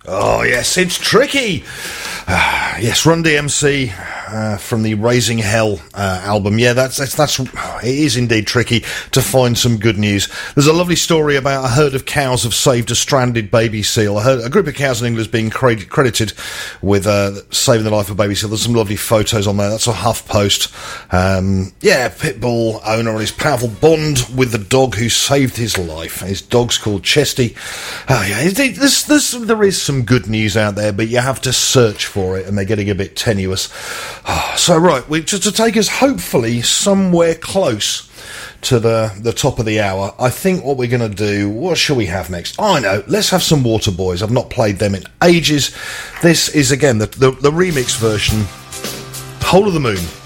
Oh, yes, it's tricky. Yes, Run DMC from the Raising Hell album. Yeah, that's it is indeed tricky to find some good news. There's a lovely story about a herd of cows have saved a stranded baby seal. A group of cows in England is being credited with saving the life of a baby seal. There's some lovely photos on there. That's a HuffPost. Pitbull owner and his powerful bond with the dog who saved his life. His dog's called Chesty. There is some good news out there, but you have to search for it, and they're getting a bit tenuous. So, right, just to take us, hopefully, somewhere close to the top of the hour, I think what we're going to do, what shall we have next? Oh, I know, let's have some Waterboys. I've not played them in ages. This is, again, the remix version, Whole of the Moon.